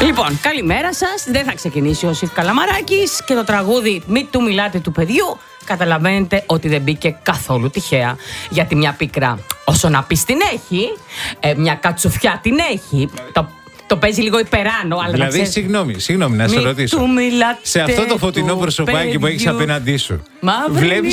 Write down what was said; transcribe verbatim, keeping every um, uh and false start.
Λοιπόν, καλημέρα σας. Δεν θα ξεκινήσει ο Σιφ Καλαμαράκης και το τραγούδι «Μη του μιλάτε του παιδιού». Καταλαβαίνετε ότι δεν μπήκε καθόλου τυχαία. Γιατί μια πίκρα, όσο να πεις την έχει, ε, μια κατσουφιά την έχει. Το, το παίζει λίγο υπεράνω. Αλλά δηλαδή, ξέρεις, συγγνώμη, συγγνώμη να σε ρωτήσω. Σε αυτό το φωτεινό προσωπάκι που έχεις απέναντί σου, Μαύρη